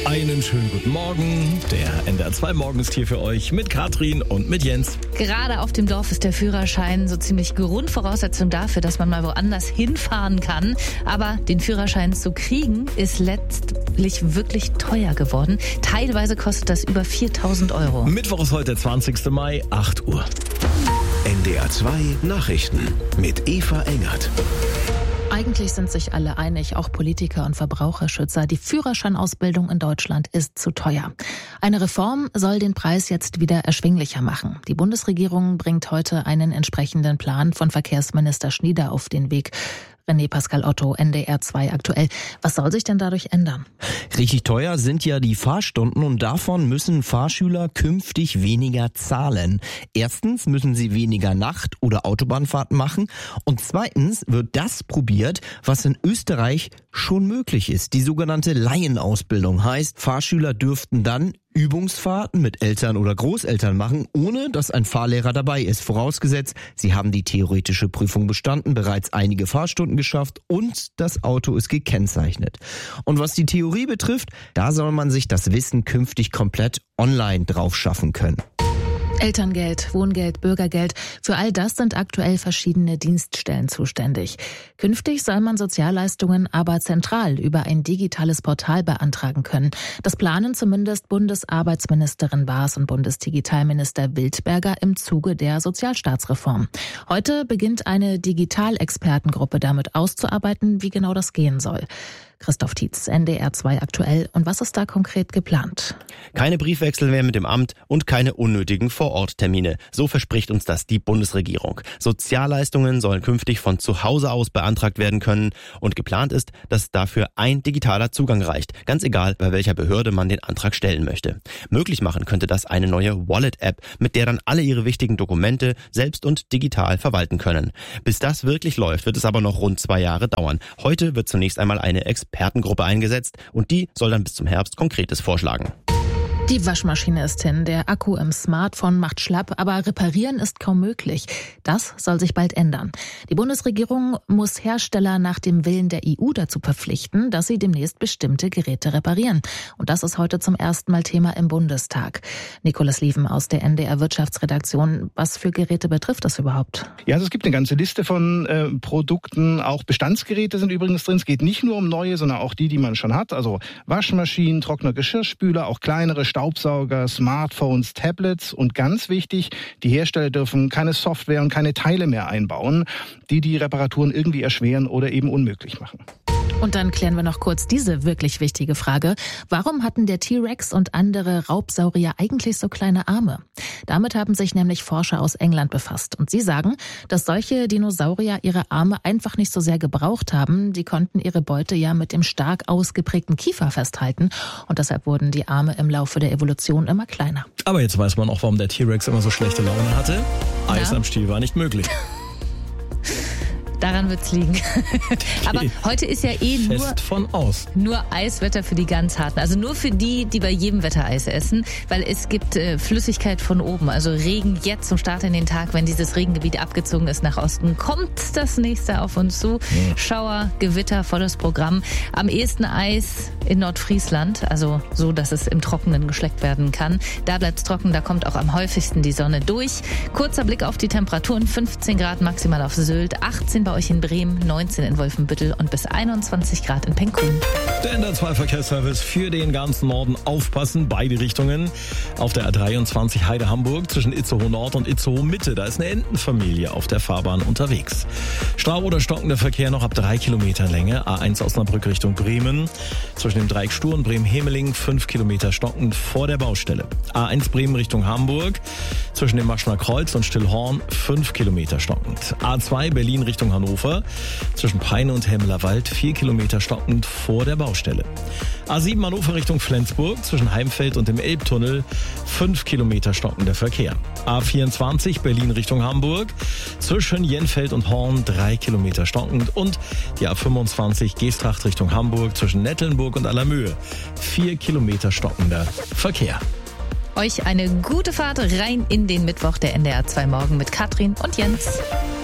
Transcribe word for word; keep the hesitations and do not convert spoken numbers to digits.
Einen schönen guten Morgen. Der N D R zwei Morgen ist hier für euch mit Katrin und mit Jens. Gerade auf dem Dorf ist der Führerschein so ziemlich Grundvoraussetzung dafür, dass man mal woanders hinfahren kann. Aber den Führerschein zu kriegen, ist letztlich wirklich teuer geworden. Teilweise kostet das über viertausend Euro. Mittwoch ist heute der zwanzigster Mai, acht Uhr. N D R zwei Nachrichten mit Eva Engert. Eigentlich sind sich alle einig, auch Politiker und Verbraucherschützer. Die Führerscheinausbildung in Deutschland ist zu teuer. Eine Reform soll den Preis jetzt wieder erschwinglicher machen. Die Bundesregierung bringt heute einen entsprechenden Plan von Verkehrsminister Schnieder auf den Weg. René Pascal Otto, N D R zwei aktuell. Was soll sich denn dadurch ändern? Richtig teuer sind ja die Fahrstunden und davon müssen Fahrschüler künftig weniger zahlen. Erstens müssen sie weniger Nacht- oder Autobahnfahrten machen und zweitens wird das probiert, was in Österreich schon möglich ist. Die sogenannte Laienausbildung heißt, Fahrschüler dürften dann Übungsfahrten mit Eltern oder Großeltern machen, ohne dass ein Fahrlehrer dabei ist. Vorausgesetzt, sie haben die theoretische Prüfung bestanden, bereits einige Fahrstunden geschafft und das Auto ist gekennzeichnet. Und was die Theorie betrifft, da soll man sich das Wissen künftig komplett online drauf schaffen können. Elterngeld, Wohngeld, Bürgergeld, für all das sind aktuell verschiedene Dienststellen zuständig. Künftig soll man Sozialleistungen aber zentral über ein digitales Portal beantragen können. Das planen zumindest Bundesarbeitsministerin Baas und Bundesdigitalminister Wildberger im Zuge der Sozialstaatsreform. Heute beginnt eine Digitalexpertengruppe damit auszuarbeiten, wie genau das gehen soll. Christoph Tietz, N D R zwei aktuell. Und was ist da konkret geplant? Keine Briefwechsel mehr mit dem Amt und keine unnötigen Vororttermine. So verspricht uns das die Bundesregierung. Sozialleistungen sollen künftig von zu Hause aus beantragt werden können. Und geplant ist, dass dafür ein digitaler Zugang reicht. Ganz egal, bei welcher Behörde man den Antrag stellen möchte. Möglich machen könnte das eine neue Wallet-App, mit der dann alle ihre wichtigen Dokumente selbst und digital verwalten können. Bis das wirklich läuft, wird es aber noch rund zwei Jahre dauern. Heute wird zunächst einmal eine Expertengruppe eingesetzt und die soll dann bis zum Herbst Konkretes vorschlagen. Die Waschmaschine ist hin, der Akku im Smartphone macht schlapp, aber reparieren ist kaum möglich. Das soll sich bald ändern. Die Bundesregierung muss Hersteller nach dem Willen der E U dazu verpflichten, dass sie demnächst bestimmte Geräte reparieren. Und das ist heute zum ersten Mal Thema im Bundestag. Nikolaus Lieven aus der N D R Wirtschaftsredaktion. Was für Geräte betrifft das überhaupt? Ja, also es gibt eine ganze Liste von äh, Produkten. Auch Bestandsgeräte sind übrigens drin. Es geht nicht nur um neue, sondern auch die, die man schon hat. Also Waschmaschinen, trockene Geschirrspüler, auch kleinere Staubsauger, Smartphones, Tablets und ganz wichtig, die Hersteller dürfen keine Software und keine Teile mehr einbauen, die die Reparaturen irgendwie erschweren oder eben unmöglich machen. Und dann klären wir noch kurz diese wirklich wichtige Frage. Warum hatten der T-Rex und andere Raubsaurier eigentlich so kleine Arme? Damit haben sich nämlich Forscher aus England befasst. Und sie sagen, dass solche Dinosaurier ihre Arme einfach nicht so sehr gebraucht haben. Die konnten ihre Beute ja mit dem stark ausgeprägten Kiefer festhalten. Und deshalb wurden die Arme im Laufe der Evolution immer kleiner. Aber jetzt weiß man auch, warum der T-Rex immer so schlechte Laune hatte. Eis Na? am Stiel war nicht möglich. Daran wird's liegen. Aber heute ist ja eh nur, Fest von aus. nur Eiswetter für die ganz Harten. Also nur für die, die bei jedem Wetter Eis essen. Weil es gibt äh, Flüssigkeit von oben. Also Regen jetzt zum Start in den Tag. Wenn dieses Regengebiet abgezogen ist nach Osten, kommt das nächste auf uns zu. Ja. Schauer, Gewitter, volles Programm. Am ehesten Eis in Nordfriesland. Also so, dass es im Trockenen geschleckt werden kann. Da bleibt's trocken. Da kommt auch am häufigsten die Sonne durch. Kurzer Blick auf die Temperaturen. fünfzehn Grad maximal auf Sylt. achtzehn bei euch in Bremen, neunzehn in Wolfenbüttel und bis einundzwanzig Grad in Penkum. Der N D R zwei Verkehrsservice für den ganzen Norden. Aufpassen, beide Richtungen. Auf der A dreiundzwanzig Heide-Hamburg zwischen Itzehoe Nord und Itzehoe Mitte. Da ist eine Entenfamilie auf der Fahrbahn unterwegs. Stau oder stockender Verkehr noch ab drei Kilometer Länge. A eins Osnabrück Richtung Bremen. Zwischen dem Dreieck Stur und Bremen-Hemeling fünf Kilometer stockend vor der Baustelle. A eins Bremen Richtung Hamburg. Zwischen dem Maschner Kreuz und Stillhorn fünf Kilometer stockend. A zwei Berlin Richtung Hannover. Zwischen Peine und Helmeler Wald vier Kilometer stockend vor der Baustelle. A sieben Hannover Richtung Flensburg. Zwischen Heimfeld und dem Elbtunnel fünf Kilometer stockender Verkehr. A vierundzwanzig Berlin Richtung Hamburg. Zwischen Jenfeld und Horn drei Kilometer stockend. Und die A fünfundzwanzig Geesthacht Richtung Hamburg. Zwischen Nettelnburg und Allermöhe vier Kilometer stockender Verkehr. Euch eine gute Fahrt rein in den Mittwoch der N D R zwei Morgen mit Katrin und Jens.